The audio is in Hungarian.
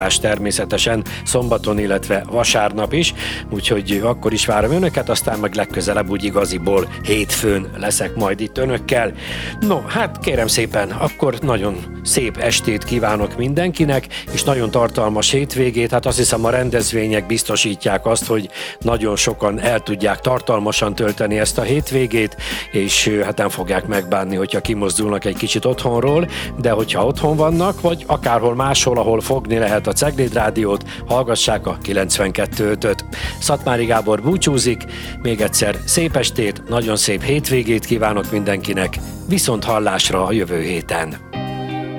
természetesen szombaton, illetve vasárnap is, úgyhogy akkor is várom önöket, aztán meg legközelebb úgy igaziból hétfőn leszek majd itt önökkel. No, hát kérem szépen, akkor nagyon szép estét kívánok mindenkinek, és nagyon tartalmas hétvégét. Hát azt hiszem, a rendezvények biztosítják azt, hogy nagyon sokan el tudják tartalmasan tölteni ezt a hétvégét, és hát nem fogják megbánni, hogyha kimozdulnak egy kicsit otthonról, de hogyha otthon vannak, vagy akárhol máshol, ahol fogni lehet a Cegléd Rádiót, hallgassák a 92.5-öt. Szatmári Gábor búcsúzik, még egyszer szép estét, nagyon szép hétvégét kívánok mindenkinek, viszont hallásra a jövő héten.